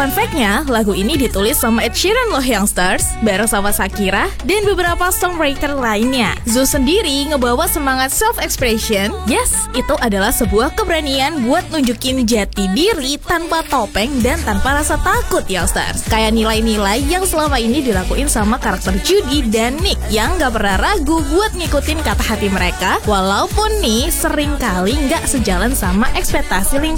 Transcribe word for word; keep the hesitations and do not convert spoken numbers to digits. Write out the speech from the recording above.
Fun fact-nya, lagu ini ditulis sama Ed Sheeran loh Youngsters, bareng sama Shakira dan beberapa songwriter lainnya. Zoo sendiri ngebawa semangat self-expression. Yes, itu adalah sebuah keberanian buat nunjukin jati diri tanpa topeng dan tanpa rasa takut Youngsters. Kayak nilai-nilai yang selama ini dilakuin sama karakter Judy dan Nick yang gak pernah ragu buat ngikutin kata hati mereka, walaupun nih sering kali gak sejalan sama ekspektasi lingkungan.